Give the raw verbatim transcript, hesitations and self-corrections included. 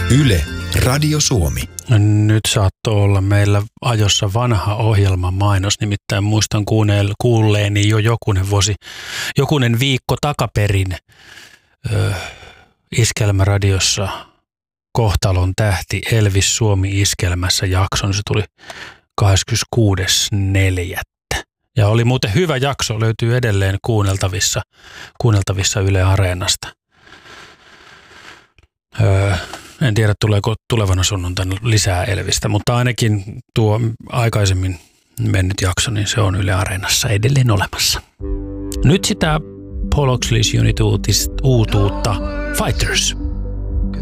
Yle, Radio Suomi. Nyt saattoi olla meillä ajossa vanha ohjelman mainos, nimittäin muistan kuulleeni jo jokunen vuosi, jokunen viikko takaperin ö, Iskelmäradiossa Kohtalon tähti Elvis Suomi-iskelmässä jakson. Se tuli kahdeskymmeneskuudes neljättä Ja oli muuten hyvä jakso, löytyy edelleen kuunneltavissa, kuunneltavissa Yle Areenasta. Öö, en tiedä, tuleeko tulevana sunnuntaina lisää Elvistä, mutta ainakin tuo aikaisemmin mennyt jakso, niin se on Yle Areenassa edelleen olemassa. Nyt sitä Paul Oaksleys Unit uutuutta Fighters.